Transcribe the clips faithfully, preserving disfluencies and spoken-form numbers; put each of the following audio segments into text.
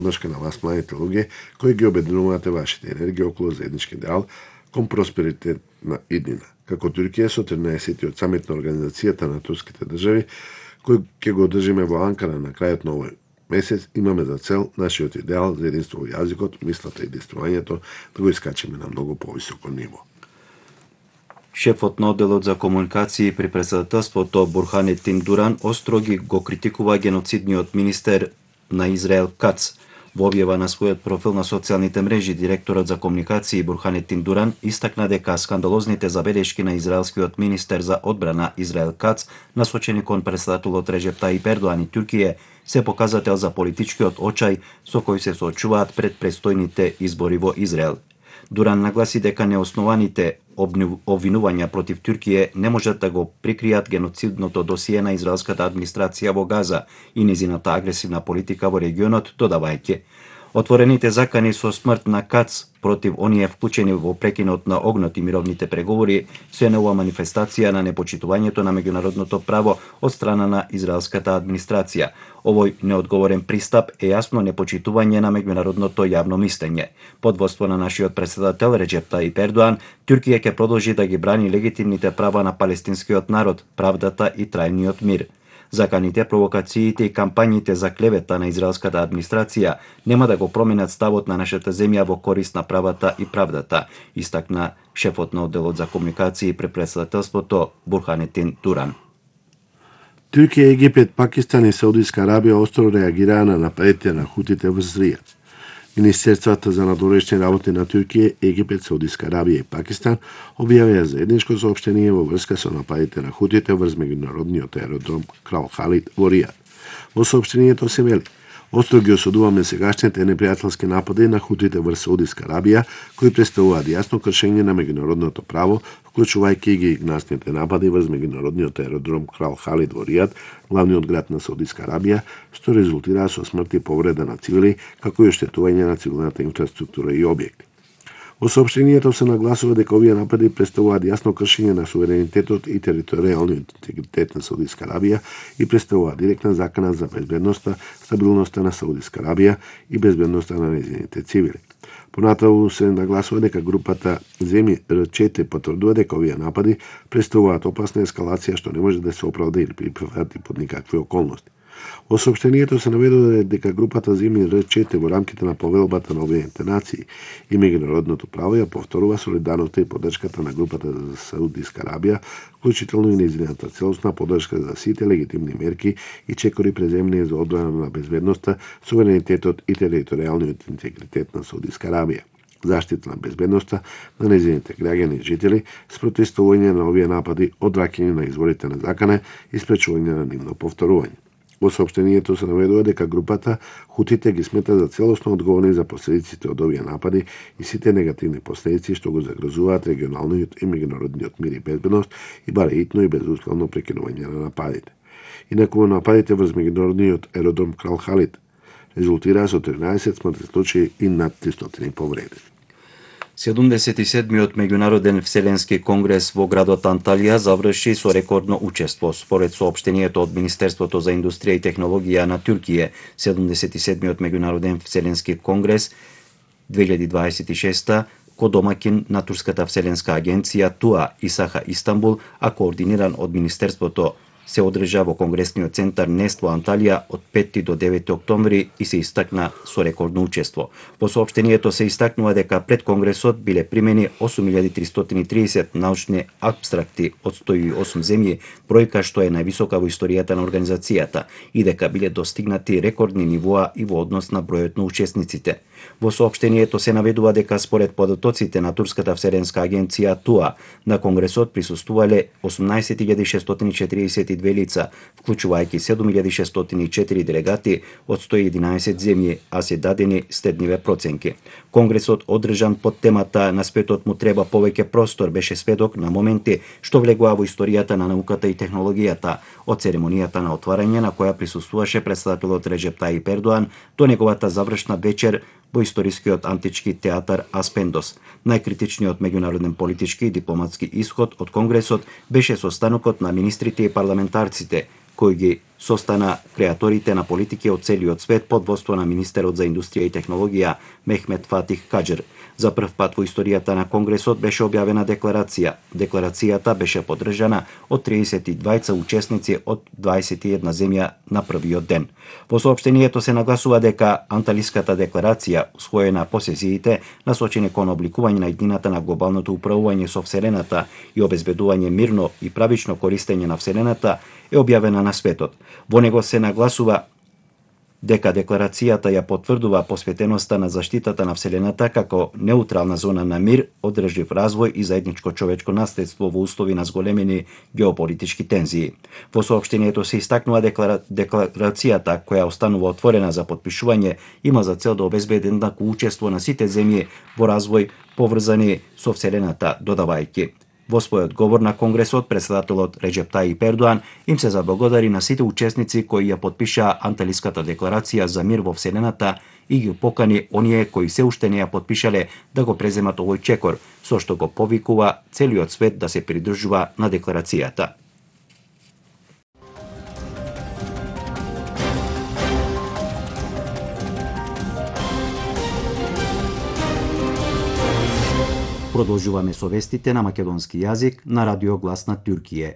поддршка на вас младите луѓе кои ги обединувате вашите енергии околу заеднички идеал кон просперитетна иднина. Како Туркија со тринаесеттиот самит на Организацијата на турските држави, кој ќе го одржиме во Анкара на крајот на овој месец, имаме за цел нашиот идеал за единство во јазикот, мислата и действувањето да го искачиме на многу повисоко ниво. Шефот на одделот за комуникации при председателството Бурханетин Дуран остро го критикува геноцидниот министер на Израел Кац. Во објава на својот профил на социјалните мрежи, директорот за комуникации Бурханетин Дуран истакна дека скандалозните забелешки на израелскиот министер за одбрана Израел Кац, насочени кон председателот Реджеп Таип Ердоан и Туркија, се показател за политичкиот очај со кој се соочуваат пред престојните избори во Израел. Дуран нагласи дека неоснованите обвинувања против Туркија не можат да го прикријат геноцидното досие на израелската администрација во Газа и незината агресивна политика во регионот, додавајќи: отворените закани со смрт на Кац против оние вклучени во прекинот на огнот и мировните преговори се нова манифестација на непочитувањето на меѓународното право од страна на израелската администрација. Овој неодговорен пристап е јасно непочитување на меѓународното јавно мислење. Под воство на нашиот председател Реджеп Таип Ердоан, Туркија ќе продолжи да ги брани легитимните права на палестинскиот народ, правдата и трајниот мир. Заканите, провокациите и кампањите за клевета на израелската администрација нема да го променат ставот на нашата земја во корист на правата и правдата, истакна шефот на одделот за комуникации при председателството Бурханетин Дуран. Туркија, Египет, Пакистан и Саудиска Арабија остро реагираа на нападите на хутите во Ријад. Министерствата за надворешни работи на Туркија, Египет, Саудиска Арабија и Пакистан објавија заедничко соопштение во врска со нападите на хутите врз меѓународниот аеродром Крал Халид во Ријад. Во соопштението се вели: остро ги осудуваме сегашните непријателски напади на хутите врз Саудиска Арабија, кои представуваат јасно кршење на меѓународното право, вклучувајќи ги игнасните напади врз меѓународниот аеродром Крал Халид во Ријад, главниот град на Саудиска Арабија, што резултираа со смрт и повреда на цивили, како и оштетување на цивилната инфраструктура и објекти. Во соопштението се нагласува дека овие напади представуваат јасно кршење на суверенитетот и територијалниот интегритет на Саудиска Арабија и представуваат директна закана за безбедноста, стабилноста на Саудиска Арабија и безбедноста на нејзините цивили. Понатаму се нагласува дека групата земји Р четири потврдува дека овие напади представуваат опасна ескалација што не може да се оправда или прифати под никакви околности. Во соопштението се наведува дека групата земји Р четири во рамките на повелбата на Обединетите нации и меѓународното право ја повторува солидарноста и поддршката на групата за Саудиска Арабија, вклучително и нејзината целосна поддршка за сите легитимни мерки и чекори преземни за одбрана на безбедноста, суверенитетот и територијалниот интегритет на Саудиска Арабија, заштита на безбедноста на нејзините граѓани и жители, спротивставување на овие напади, одвраќање на изворите на закане и спречување на нивно повторување. Во соопштението се наведува дека групата хутите ги смета за целосно одговорни за последиците од овие напади и сите негативни последици што го загрозуваат регионалниот и меѓународниот мир и безбедност и баре итно и безусловно прекинување на нападите. Инаку нападите врз меѓународниот аеродром Крал Халид резултираа со тринаесет смртни случаи и над тристоти повредени. седумдесет и седмиот меѓународен вселенски конгрес во градот Анталија заврши со рекордно учество. Според соопштението од Министерството за индустрија и технологија на Туркија, седумдесет и седмиот меѓународен вселенски конгрес две илјади дваесет и шеста ко домаќин на турската вселенска агенција ТУА Исаха Истанбул, а координиран од Министерството, се одржа во Конгресниот центар Нест во Анталија од петти до деветти октомври и се истакна со рекордно учество. Во соопштението се истакнува дека пред Конгресот биле примени осум илјади тристоти и триесет научни апстракти од сто и осум земји, бројка што е највисока во историјата на организацијата, и дека биле достигнати рекордни нивоа и во однос на бројот на учесниците. Во соопштението се наведува дека според податоците на турската вселенска агенција ТУА, на Конгресот присуствувале осумнаесет илјади шестстотини и четириесет и две лица, вклучувајќи седум илјади шестстотини и четири делегати од сто и единаесет земји, а се дадени следниве проценки. Конгресот одржан под темата "На светот му треба повеќе простор" беше сведок на моменти што влегоа во историјата на науката и технологијата, од церемонијата на отварање на која присуствуваше председателот Реджеп Таип Ердоан до неговата завршна вечер во историскиот антички театар Аспендос. Најкритичниот меѓународен политички и дипломатски исход од Конгресот беше состанокот на министрите и парламентарците, кои ги состана креаторите на политики од целиот свет под водство на министерот за индустрија и технологија Мехмет Фатих Каџер. За прв пат во историјата на Конгресот беше објавена декларација. Декларацијата беше поддржана од триесет и двајца учесници од дваесет и една земја на првиот ден. Во соопштението се нагласува дека Анталиската декларација, усвоена по сесиите, насочени кон обликување на иднината на глобалното управување со Вселената и обезбедување мирно и правично користење на Вселената, е објавена на светот. Во него се нагласува дека декларацијата ја потврдува посветеноста на заштитата на Вселената како неутрална зона на мир, одржлив развој и заедничко човечко наследство во услови на зголемени геополитички тензии. Во соопштението се истакнува деклара... декларацијата, која останува отворена за подпишување, има за цел да обезбеди еднакво учество на сите земји во развој поврзани со Вселената, додавајќи: во својот говор на Конгресот, председателот Реџеп Тајип Ердоан им се заблагодари на сите учесници кои ја потпишаа Анталиската декларација за мир во Вселената и ги покани оние кои се уште не ја потпишале да го преземат овој чекор, со што го повикува целиот свет да се придржува на декларацијата. Продолжуваме со вестите на македонски јазик на Радио Глас на Туркија.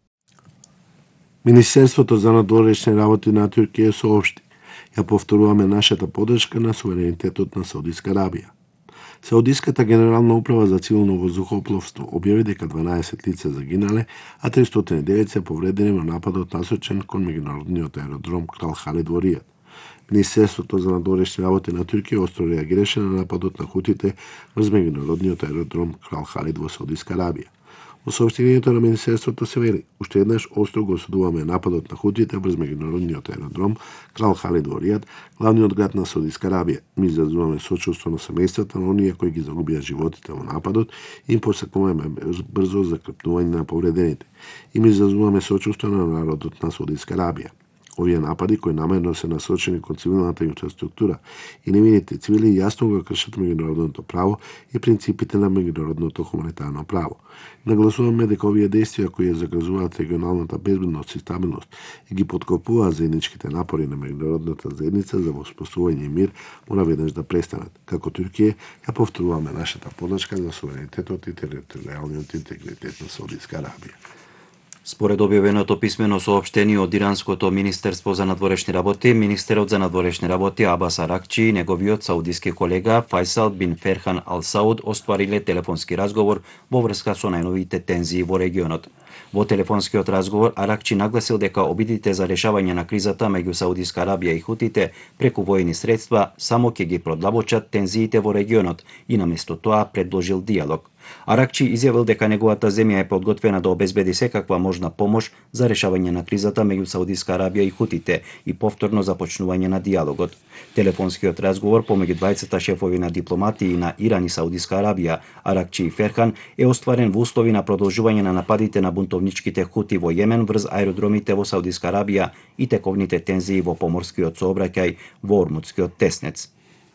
Министерството за надворешни работи на Туркија соопшти: ја повторуваме нашата поддршка на суверенитетот на Саудиска Арабија. Саудиската генерална управа за цивилно воздухопловство објави дека дванаесет лица загинале, а тристотини и девет се повредени во нападот насочен кон меѓународниот аеродром Крал Халид во Ријад. Министерството за надворешни работи на Туркија остро реагираше на нападот на хутите врз меѓународниот аеродром Крал Халид во Саудиска Арабија. Во соопштението на Министерството се вели: уште еднаш остро го осудуваме нападот на хутите врз меѓународниот аеродром Крал Халид во Ријад, главниот град на Саудиска Арабија. Ми изразуваме сочувство на семејствата на оние кои ги загубија животите во нападот и им посакуваме брзо закрепнување на повредените. И ми изразуваме сочувство на народот на Саудиска Арабија. Овие напади кои намерно се насочени кон цивилната инфраструктура и невините цивили јасно го кршат меѓународното право и принципите на меѓународното хуманитарно право. Нагласуваме дека овие действија кои ја загрозуваат регионалната безбедност и стабилност и ги поткопуваат заедничките напори на меѓународната заедница за воспоставување и мир мора веднаш да престанат. Како Туркија ја повторуваме нашата поддршка за суверенитетот и територијалниот интегритет на Саудиска Арабија. Според објавеното писмено соопштение од Иранското министерство за надворешни работи, министерот за надворешни работи Абас Аракчи и неговиот саудиски колега Фајсал бин Ферхан Ал Сауд оствариле телефонски разговор во врска со најновите тензии во регионот. Во телефонскиот разговор Аракчи нагласил дека обидите за решавање на кризата меѓу Саудиска Арабија и хутите преку воени средства само ќе ги продлабочат тензиите во регионот и наместо тоа предложил диалог. Аракчи изјавил дека неговата земја е подготвена да обезбеди секаква можна помош за решавање на кризата меѓу Саудиска Арабија и хутите и повторно започнување на диалогот. Телефонскиот разговор помеѓу двајцата шефови на дипломатии на Иран и Саудиска Арабија, Аракчи и Ферхан, е остварен во услови на продолжување на нападите на бунтовничките хути во Јемен врз аеродромите во Саудиска Арабија и тековните тензии во поморскиот сообраќај во Ормудскиот теснец.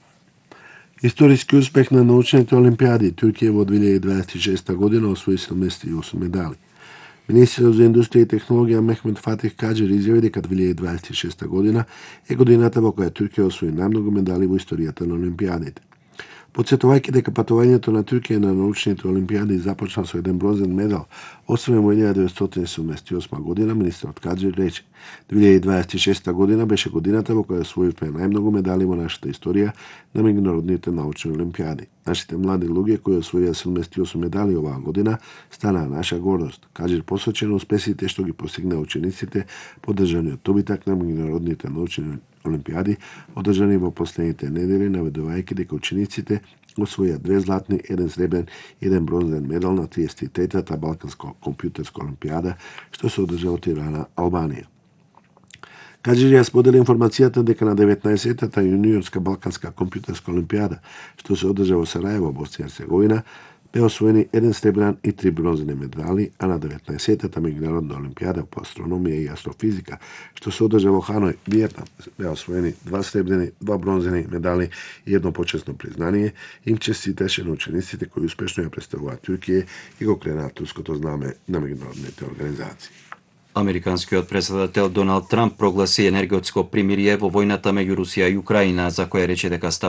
Историски успех на научните олимпиади. Туркија во две илјади дваесет и шеста година освои седумдесет и осум медали. Министерот за индустрија и технологија Мехмет Фатих Каџер изјави дека две илјади дваесет и шеста година е годината во која Туркија освои најмногу медали во историјата на олимпиадите. Потсетувајќи дека патувањето на Туркија на научните олимпиади започна со еден бронзен медал, освоен во илјада деветстотини седумдесет и осма година, министерот Каџер рече: две илјади дваесет и шеста година беше годината во која освоивме најмногу медали во нашата историја на меѓународните научни олимпиади. Нашите млади луѓе кои освоија седумдесет и осум медали оваа година станаа наша гордост. Каџер посочи на успесите што ги постигнаа учениците поддржани од добитак на меѓународните научни олимпиади, одржани во последните недели, наведувајќи дека учениците освоија две златни, еден сребрен и еден бронзен медал на триесет и третата Балканска компјутерска олимпијада, што се одржа во Тирана, Албанија. Каџер ја сподели информацијата дека на деветнаесеттата јуниорска Балканска компјутерска олимпијада, што се одржа во Сарајево, Босна и Херцеговина, беа освоени еден сребрен и три бронзени медали, а на деветнаесеттата меѓународна олимпијада по астрономија и астрофизика, што се одржа во Ханој, Виетнам, беа освоени два сребрени, два бронзени медали и едно почесно признание. Им честитеше на учениците кои успешно ја представуваат Туркија и го кренаа турското знаме на меѓународните организации. Американскиот претседател Доналд Трамп прогласи енергетско примирие во војната меѓу Русија и Украина, за која рече дека стапува